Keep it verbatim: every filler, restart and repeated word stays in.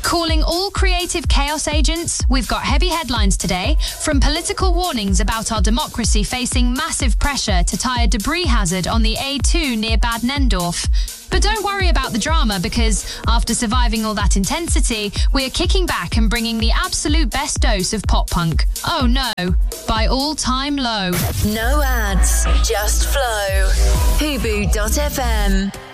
Calling all creative chaos agents, we've got heavy headlines today, from political warnings about our democracy facing massive pressure to tie a debris hazard on the A two near Bad Nendorf. But don't worry about the drama, because after surviving all that intensity, we're kicking back and bringing the absolute best dose of pop punk. Oh no, by all-time low. No ads, just flow. Fubu dot f m